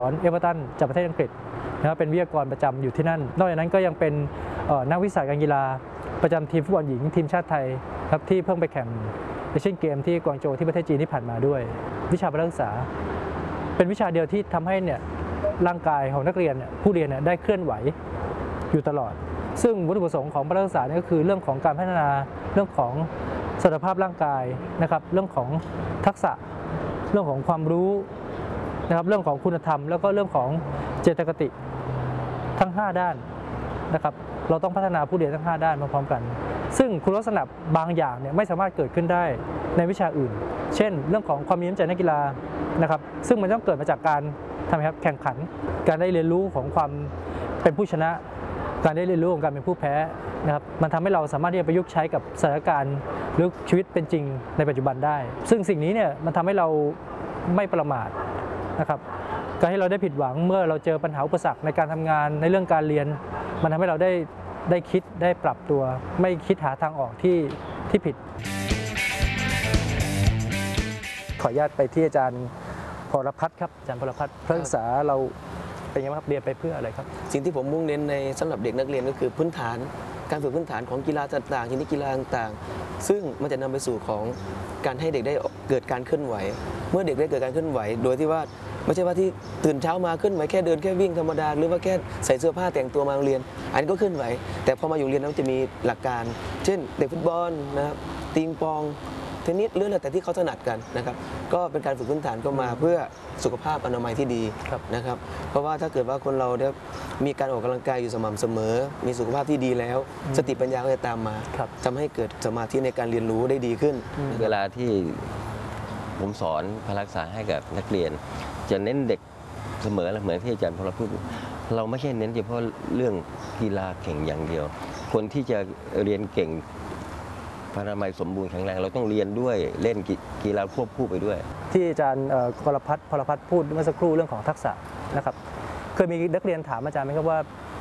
สอนเอเวอร์ตันจากประเทศอังกฤษนะครับเป็นวิทยากรประจำอยู่ที่นั่นนอกจากนั้นก็ยังเป็นนักวิชาการกีฬาประจำทีมฟุตบอลหญิงทีมชาติไทยครับที่เพิ่งไปแข่งเอเชียนเกมที่กวางโจวที่ประเทศจีนที่ผ่านมาด้วยวิชาพละศึกษาเป็นวิชาเดียวที่ทำให้เนี่ยร่างกายของนักเรียนผู้เรียนได้เคลื่อนไหวอยู่ตลอดซึ่งวัตถุประสงค์ของพละศึกษาก็คือเรื่องของการพัฒนาเรื่องของสมรรถภาพร่างกายนะครับเรื่องของทักษะเรื่องของความรู้นะครับเรื่องของคุณธรรมแล้วก็เรื่องของเจตคติทั้ง5ด้านนะครับเราต้องพัฒนาผู้เรียนทั้ง5ด้านมาพร้อมกันซึ่งคุณลักษณะบางอย่างไม่สามารถเกิดขึ้นได้ในวิชาอื่นเช่นเรื่องของความมีน้ำใจนักกีฬานะครับซึ่งมันต้องเกิดมาจากการทำไมครับแข่งขันการได้เรียนรู้ของความเป็นผู้ชนะการได้เรียนรู้ของการเป็นผู้แพ้นะครับมันทำให้เราสามารถที่จะประยุกต์ใช้กับสถานการณ์หรือชีวิตเป็นจริงในปัจจุบันได้ซึ่งสิ่งนี้เนี่ยมันทำให้เราไม่ประมาทนะครับการที่เราได้ผิดหวังเมื่อเราเจอปัญหาอุปสรรคในการทำงานในเรื่องการเรียนมันทำให้เราได้คิดได้ปรับตัวไม่คิดหาทางออกที่ผิดขออนุญาตไปที่อาจารย์พรพัฒน์ครับอาจารย์พรพัฒน์พระศึกษาเราเป็นยังไงครับเรียนไปเพื่ออะไรครับสิ่งที่ผมมุ่งเน้นในสำหรับเด็กนักเรียนก็คือพื้นฐานการฝึกพื้นฐานของกีฬาต่างๆชนิดกีฬาต่างๆซึ่งมันจะนำไปสู่ของการให้เด็กได้เกิดการเคลื่อนไหวเมื่อเด็กได้เกิดการเคลื่อนไหวโดยที่ว่าไม่ใช่ว่าที่ตื่นเช้ามาเคลื่อนไหวแค่เดินแค่วิ่งธรรมดาหรือว่าแค่ใส่เสื้อผ้าแต่งตัวมาโรงเรียนอันนี้ก็เคลื่อนไหวแต่พอมาอยู่เรียนแล้วจะมีหลักการเช่นเด็กฟุตบอลนะครับตีปองเทนนิสเรื่องอะไรแต่ที่เขาถนัดกันนะครับก็เป็นการฝึกพื้นฐานก็มาเพื่อสุขภาพอนามัยที่ดีนะครับเพราะว่าถ้าเกิดว่าคนเราได้มีการออกกำลังกายอยู่สม่ำเสมอมีสุขภาพที่ดีแล้วสติปัญญาก็จะตามมาทำให้เกิดสมาธิในการเรียนรู้ได้ดีขึ้นเวลาที่ผมสอนพละศึกษาให้กับนักเรียนจะเน้นเด็กเสมอเหมือนที่อาจารย์พลพูดเราไม่ใช่เน้นเฉพาะเรื่องกีฬาแข่งอย่างเดียวคนที่จะเรียนเก่งพละนามัยสมบูรณ์แข็งแรงเราต้องเรียนด้วยเล่นกีฬาควบคู่ไปด้วยที่อาจารย์พรพัฒน์พูดเมื่อสักครู่เรื่องของทักษะนะครับเคยมีนักเรียนถามอาจารย์ไหมครับว่า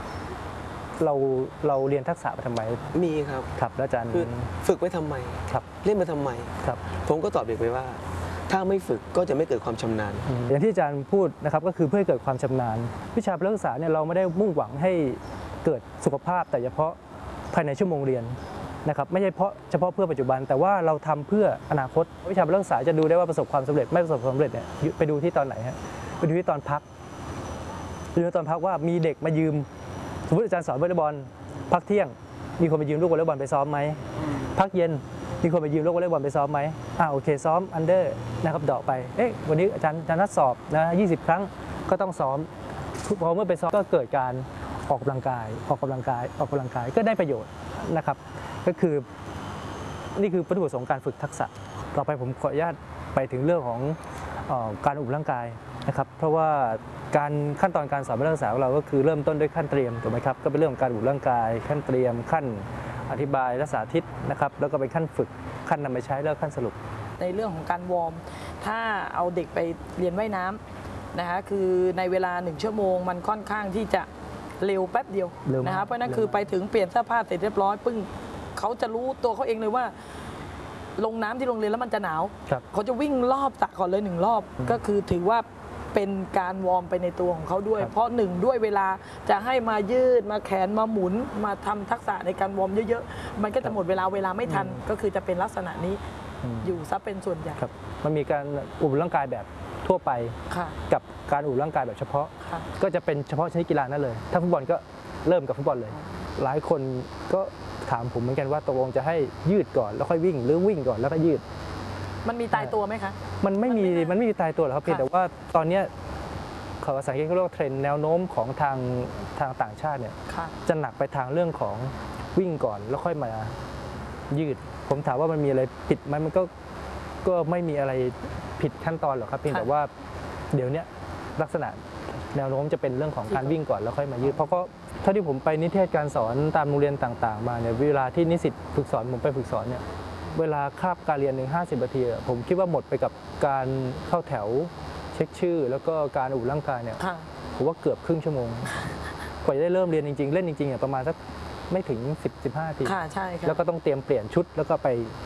เราเรียนทักษะไปทำไมมีครับครับแล้วอาจารย์ฝึกไว้ทำไมครับเล่นไปทำไมครับผมก็ตอบเด็กไปว่าถ้าไม่ฝึกก็จะไม่เกิดความชำนาญอย่างที่อาจารย์พูดนะครับก็คือเพื่อให้เกิดความชำนาญวิชาพละศึกษาเนี่ยเราไม่ได้มุ่งหวังให้เกิดสุขภาพแต่เฉพาะภายในชั่วโมงเรียนนะครับไม่ใช่เฉพาะเพื่อปัจจุบันแต่ว่าเราทำเพื่ออนาคตวิชาพละศึกษาจะดูได้ว่าประสบความสำเร็จไม่ประสบความสำเร็จเนี่ยไปดูที่ตอนไหนฮะไปดูที่ตอนพักว่ามีเด็กมายืมสมมติอาจารย์สอนวอลเลย์บอลพักเที่ยงมีคนมายืมลูกวอลเลย์บอลไปซ้อมไหมพักเย็นมีคนมายืมลูกวอลเลย์บอลไปซ้อมไหมโอเคซ้อมอันเดอร์นะครับเดาะไปวันนี้อาจารย์นัดสอบนะ20 ครั้งก็ต้องซ้อมพอเมื่อไปซ้อมก็เกิดการออกกำลังกายก็ได้ประโยชน์นะครับก็คือนี่คือวัตถุประสงค์การฝึกทักษะต่อไปผมขออนุญาตไปถึงเรื่องของการอบร่างกายนะครับเพราะว่าการขั้นตอนการสอนพละศึกษาของเราก็คือเริ่มต้นด้วยขั้นเตรียมถูกไหมครับก็เป็นเรื่องของการอบร่างกายขั้นเตรียมขั้นอธิบายและสาธิตนะครับแล้วก็เป็นขั้นฝึกขั้นนำไปใช้แล้วขั้นสรุปในเรื่องของการวอร์มถ้าเอาเด็กไปเรียนว่ายน้ำนะคะคือในเวลา1 ชั่วโมงมันค่อนข้างที่จะเร็วแป๊บเดียวนะคะเพราะนั้นคือไปถึงเปลี่ยนเสื้อผ้าเสร็จเรียบร้อยปึ้งเขาจะรู้ตัวเขาเองเลยว่าลงน้ำที่โรงเรียนแล้วมันจะหนาวเขาจะวิ่งรอบสระก่อนเลย1 รอบก็คือถือว่าเป็นการวอร์มไปในตัวของเขาด้วยเพราะ1ด้วยเวลาจะให้มายืดมาแขนมาหมุนมาทำทักษะในการวอร์มเยอะๆมันก็จะหมดเวลาไม่ทันก็คือจะเป็นลักษณะนี้อยู่ซะเป็นส่วนใหญ่มันมีการอุบร่างกายแบบทั่วไปกับการอุบร่างกายแบบเฉพาะก็จะเป็นเฉพาะชนิดกีฬานั่นเลยถ้าฟุตบอลก็เริ่มกับฟุตบอลเลยหลายคนก็ถามผมเหมือนกันว่าตกลงจะให้ยืดก่อนแล้วค่อยวิ่งหรือวิ่งก่อนแล้วก็ยืดมันมีตายตัวไหมคะมันไม่มีตายตัวหรอกครับเพียงแต่ว่าตอนนี้เขาสังเกตเขาเรียกว่าเทรนด์แนวโน้มของทางต่างชาติเนี่ยจะหนักไปทางเรื่องของวิ่งก่อนแล้วค่อยมายืดผมถามว่ามันมีอะไรผิดไหมมันก็ไม่มีอะไรผิดขั้นตอนหรอกครับเพียงแต่ว่าเดี๋ยวนี้ลักษณะแนวโน้มจะเป็นเรื่องของการวิ่งก่อนแล้วค่อยมายืดเพราะก็เท่าที่ผมไปนิเทศการสอนตามโรงเรียนต่างๆมาเนี่ยเวลาที่นิสิตฝึกสอนผมไปฝึกสอนเนี่ยเวลาคาบการเรียน50 นาทีผมคิดว่าหมดไปกับการเข้าแถวเช็คชื่อแล้วก็การอุ่นร่างกายเนี่ยผมว่าเกือบครึ่งชั่วโมงกว่าจะได้เริ่มเรียนจริงๆเล่นจริงๆประมาณสักไม่ถึง10-15 นาทีแล้วก็ต้องเตรียมเปลี่ยนชุดแล้วก็ไป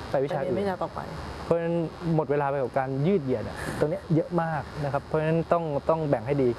ไปวิชาเรียอื่นนวิชาต่อไปเพราะฉะนั้นหมดเวลาไปกับการยืดเหยียดตรงนี้เยอะมากนะครับเพราะฉะนั้นต้องแบ่งให้ดี